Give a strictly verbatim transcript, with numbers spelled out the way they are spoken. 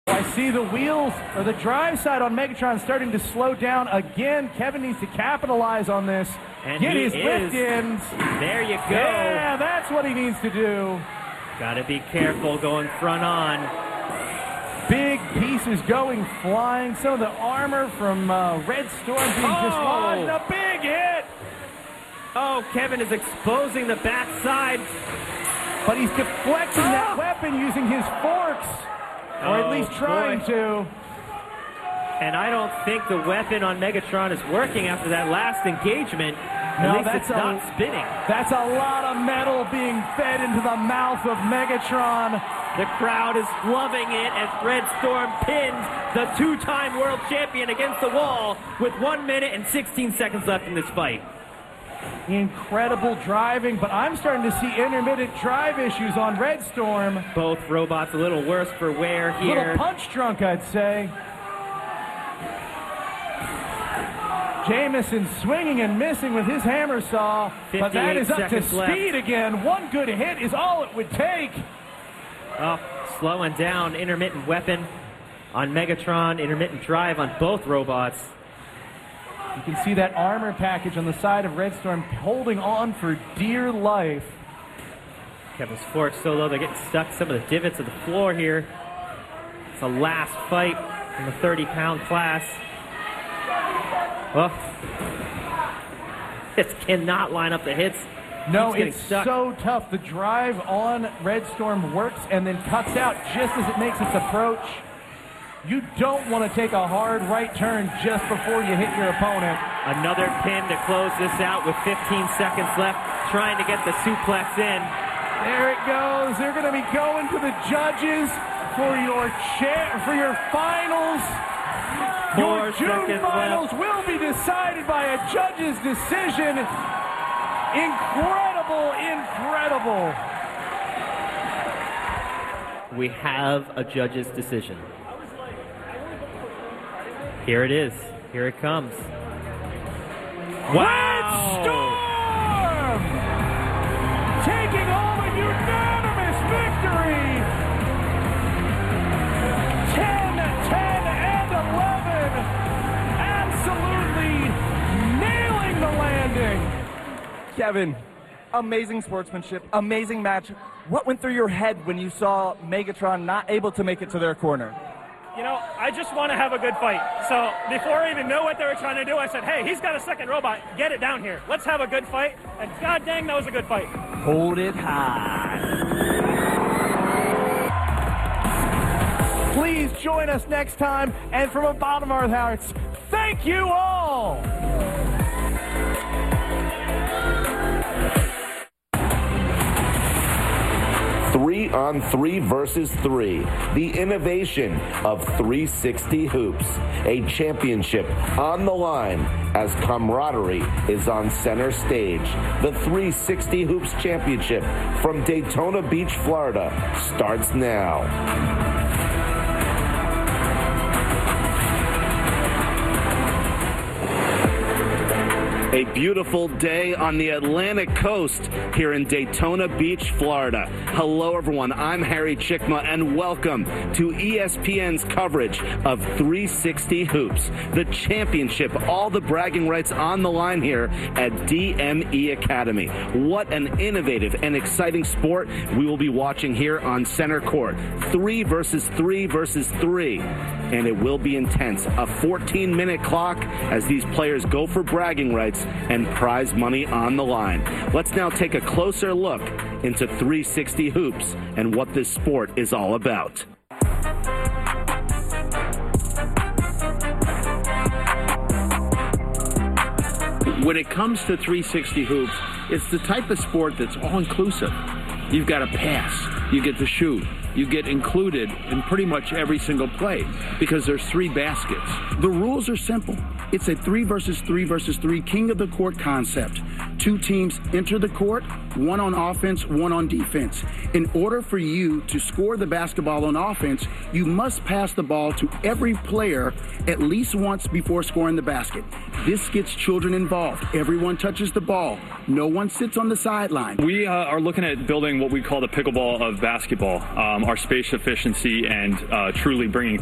I see the wheels, or the drive side on Megatron starting to slow down again. Kevin needs to capitalize on this. And Get he his is. lift ins. There you go. Yeah, that's what he needs to do. Got to be careful going front on. Big pieces going flying. Some of the armor from uh, Red Storm being Oh! dislodged. A big hit. Oh, Kevin is exposing the backside. But he's deflecting Oh! that weapon using his forks. Or at Oh, least trying boy. to. And I don't think the weapon on Megatron is working after that last engagement. At No, least that's it's a- not spinning. That's a lot of metal being fed into the mouth of Megatron. The crowd is loving it as Red Storm pins the two-time world champion against the wall with one minute and sixteen seconds left in this fight. Incredible driving, but I'm starting to see intermittent drive issues on Red Storm. Both robots a little worse for wear A here. little punch drunk, I'd say. Jameson swinging and missing with his hammer saw, but that is up to seconds left. speed again. One good hit is all it would take. Oh, slowing down. Intermittent weapon on Megatron. Intermittent drive on both robots. You can see that armor package on the side of Red Storm holding on for dear life. Kevin's fork so low they're getting stuck in some of the divots of the floor here. It's a last fight in the thirty pound class. Oh, this cannot line up the hits. No, Keeps getting it's stuck. so tough. The drive on Red Storm works and then cuts out just as it makes its approach. You don't want to take a hard right turn just before you hit your opponent. Another pin to close this out with fifteen seconds left, trying to get the suplex in. There it goes. They're going to be going to the judges for your cha- for your finals. Four Your June seconds finals left. will be decided by a judge's decision. Incredible, incredible. We have a judge's decision. Here it is. Here it comes. Wow! Red Storm taking home a unanimous victory. ten, ten, and eleven. Absolutely nailing the landing. Kevin, amazing sportsmanship, amazing match. What went through your head when you saw Megatron not able to make it to their corner? You know, I just want to have a good fight. So before I even knew what they were trying to do, I said, hey, he's got a second robot. Get it down here. Let's have a good fight. And god dang, that was a good fight. Hold it high. Please join us next time. And from the bottom of our hearts, thank you all. Three on three versus three. The innovation of three sixty Hoops. A championship on the line as camaraderie is on center stage. The three sixty Hoops Championship from Daytona Beach, Florida starts now. A beautiful day on the Atlantic coast here in Daytona Beach, Florida. Hello, everyone. I'm Harry Chickma, and welcome to E S P N's coverage of three sixty Hoops, the championship, all the bragging rights on the line here at D M E Academy. What an innovative and exciting sport we will be watching here on center court. Three versus three versus three, and it will be intense. A fourteen minute clock as these players go for bragging rights and prize money on the line. Let's now take a closer look into three sixty Hoops and what this sport is all about. When it comes to three sixty Hoops, it's the type of sport that's all-inclusive. You've got to pass, you get to shoot, you get included in pretty much every single play because there's three baskets. The rules are simple. It's a three versus three versus three king of the court concept. Two teams enter the court, one on offense, one on defense. In order for you to score the basketball on offense, you must pass the ball to every player at least once before scoring the basket. This gets children involved. Everyone touches the ball. No one sits on the sideline. We uh, are looking at building what we call the pickleball of basketball. Um, our space efficiency and uh, truly bringing